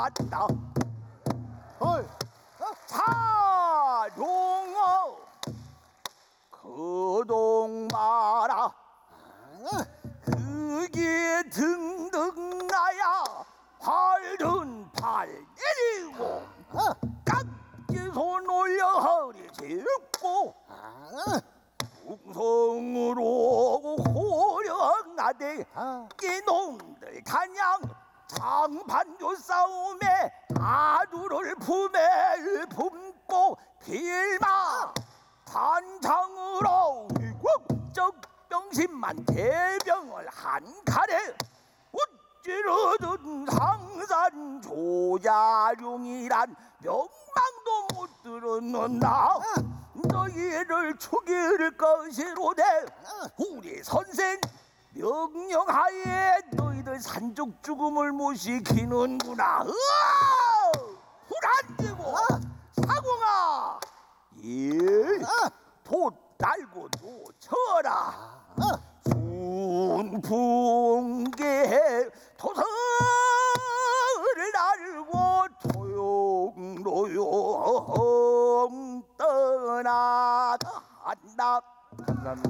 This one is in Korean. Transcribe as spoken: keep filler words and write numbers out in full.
왔다. 헐, 자룡어 그동마라 그게 등등 나야 팔든 팔 내리고 깍지손 올려 허리 짚고 궁성으로 호령하되 이놈들 단양 장판교 싸움에 아두를 품에 품고 길마 단장으로 위국적 병신만 대병을 한 칼에 우찌르든 상산 조야룡이란 명망도 못 들었는다. 너희를 죽일 것이로되 우리 선생 명령하에 너희들 산적 죽음을 못 시키는구나. 불안지고 사공아 예돛 달고 놓쳐라. 순풍계 도서를 달고 조용조용 떠나간다. 감사합니다.